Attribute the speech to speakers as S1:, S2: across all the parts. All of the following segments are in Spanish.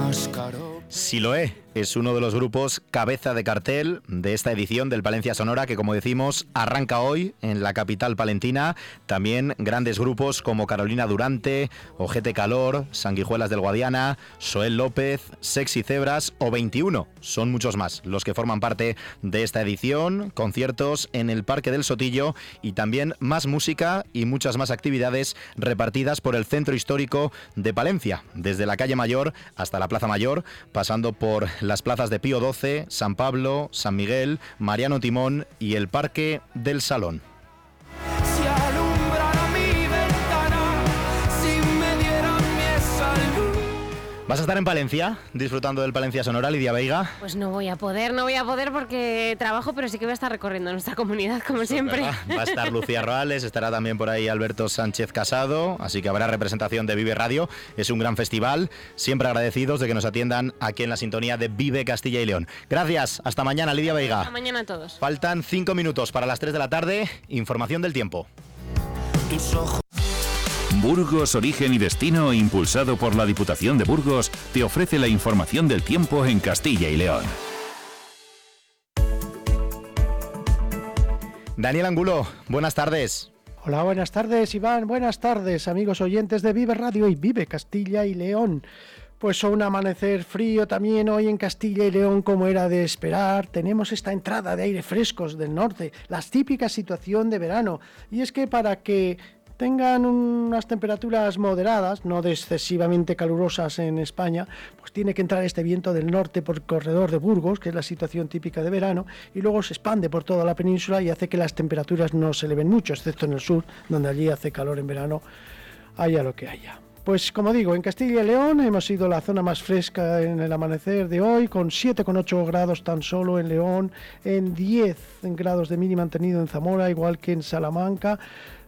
S1: Siloé es uno de los grupos cabeza de cartel de esta edición del Palencia Sonora que, como decimos, arranca hoy en la capital palentina. También grandes grupos como Carolina Durante, Ojete Calor, Sanguijuelas del Guadiana, Soel López, Sexy Cebras o 21. Son muchos más los que forman parte de esta edición, conciertos en el Parque del Sotillo y también más música y muchas más actividades repartidas por el centro histórico de Palencia, desde la calle Mayor hasta la Plaza Mayor, pasando por las plazas de Pío XII, San Pablo, San Miguel, Mariano Timón y el Parque del Salón. ¿Vas a estar en Palencia disfrutando del Palencia Sonora, Lidia Veiga?
S2: Pues no voy a poder porque trabajo, pero sí que voy a estar recorriendo nuestra comunidad, como siempre.
S1: Va a estar Lucía Roales, estará también por ahí Alberto Sánchez Casado, así que habrá representación de Vive Radio. Es un gran festival, siempre agradecidos de que nos atiendan aquí en la sintonía de Vive Castilla y León. Gracias, hasta mañana, Lidia Veiga.
S2: Hasta mañana a todos.
S1: Faltan 5 minutos para las 3 de la tarde, información del tiempo.
S3: Tus ojos. Burgos, Origen y Destino, impulsado por la Diputación de Burgos, te ofrece la información del tiempo en Castilla y León.
S1: Daniel Angulo, buenas tardes.
S4: Hola, buenas tardes, Iván. Buenas tardes, amigos oyentes de Vive Radio y Vive Castilla y León. Pues un amanecer frío también hoy en Castilla y León, como era de esperar. Tenemos esta entrada de aire frescos del norte, la típica situación de verano. Y es que para que tengan unas temperaturas moderadas, no excesivamente calurosas en España, pues tiene que entrar este viento del norte por el corredor de Burgos, que es la situación típica de verano, y luego se expande por toda la península y hace que las temperaturas no se eleven mucho, excepto en el sur, donde allí hace calor en verano, haya lo que haya. Pues como digo, en Castilla y León hemos sido la zona más fresca en el amanecer de hoy, con 7,8 grados tan solo en León, en 10 grados de mínima han tenido en Zamora, igual que en Salamanca,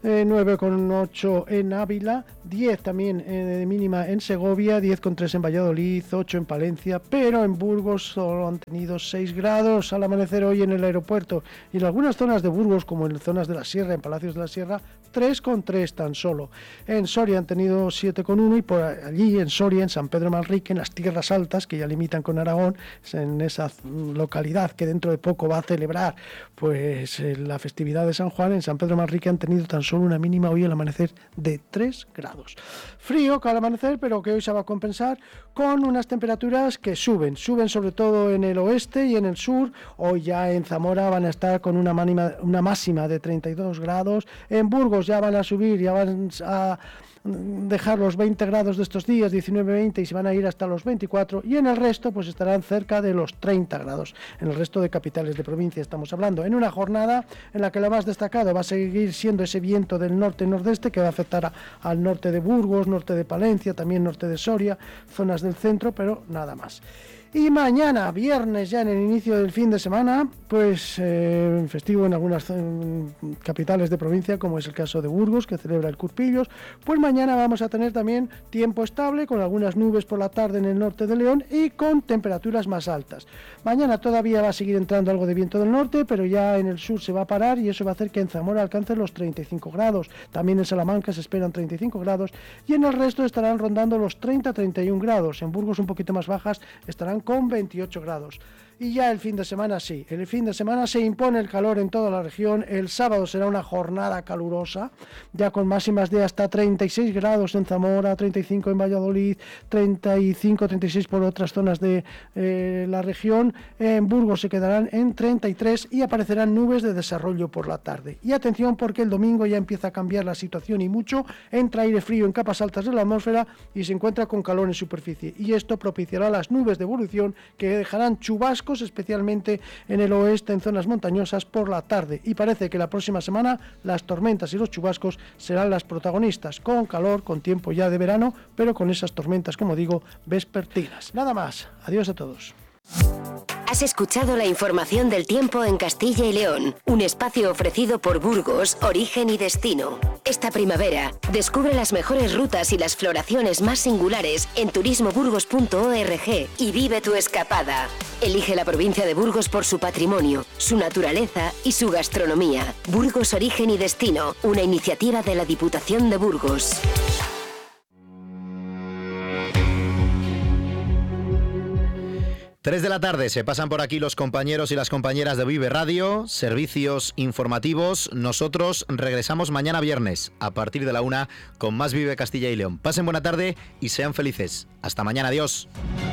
S4: 9,8 en Ávila, 10 también de mínima en Segovia, 10,3 en Valladolid, 8 en Palencia, pero en Burgos solo han tenido 6 grados al amanecer hoy en el aeropuerto, y en algunas zonas de Burgos, como en zonas de la Sierra, en Palacios de la Sierra, 3,3 tan solo. En Soria han tenido 7,1 y por allí en Soria, en San Pedro Manrique, en las Tierras Altas, que ya limitan con Aragón, en esa localidad que dentro de poco va a celebrar pues la festividad de San Juan, en San Pedro Manrique han tenido tan solo una mínima hoy al amanecer de 3 grados. Frío que al amanecer, pero que hoy se va a compensar con unas temperaturas que suben sobre todo en el oeste y en el sur. Hoy ya en Zamora van a estar con una máxima de 32 grados, en Burgos ya van a subir, ya van a dejar los 20 grados de estos días, 19-20, y se van a ir hasta los 24, y en el resto pues estarán cerca de los 30 grados, en el resto de capitales de provincia estamos hablando, en una jornada en la que lo más destacado va a seguir siendo ese viento del norte-nordeste que va a afectar al norte de Burgos, norte de Palencia, también norte de Soria, zonas del centro, pero nada más. Y mañana, viernes, ya en el inicio del fin de semana, pues festivo en algunas capitales de provincia, como es el caso de Burgos, que celebra el Curpillos, pues mañana vamos a tener también tiempo estable, con algunas nubes por la tarde en el norte de León y con temperaturas más altas. Mañana todavía va a seguir entrando algo de viento del norte, pero ya en el sur se va a parar y eso va a hacer que en Zamora alcance los 35 grados. También en Salamanca se esperan 35 grados y en el resto estarán rondando los 30-31 grados. En Burgos un poquito más bajas estarán con 28 grados. Y ya el fin de semana sí, el fin de semana se impone el calor en toda la región. El sábado será una jornada calurosa, ya con máximas de hasta 36 grados en Zamora, 35 en Valladolid, 35-36 por otras zonas de la región. En Burgos se quedarán en 33 y aparecerán nubes de desarrollo por la tarde. Y atención, porque el domingo ya empieza a cambiar la situación y mucho. Entra aire frío en capas altas de la atmósfera y se encuentra con calor en superficie. Y esto propiciará las nubes de evolución que dejarán chubascos, especialmente en el oeste, en zonas montañosas por la tarde, y parece que la próxima semana las tormentas y los chubascos serán las protagonistas, con calor, con tiempo ya de verano, pero con esas tormentas, como digo, vespertinas. Nada más, adiós a todos.
S5: Has escuchado la información del tiempo en Castilla y León, un espacio ofrecido por Burgos, Origen y Destino. Esta primavera, descubre las mejores rutas y las floraciones más singulares en turismoburgos.org y vive tu escapada. Elige la provincia de Burgos por su patrimonio, su naturaleza y su gastronomía. Burgos, Origen y Destino, una iniciativa de la Diputación de Burgos.
S1: 3 de la tarde se pasan por aquí los compañeros y las compañeras de Vive Radio, servicios informativos. Nosotros regresamos mañana viernes a partir de la 1 con más Vive Castilla y León. Pasen buena tarde y sean felices. Hasta mañana, adiós.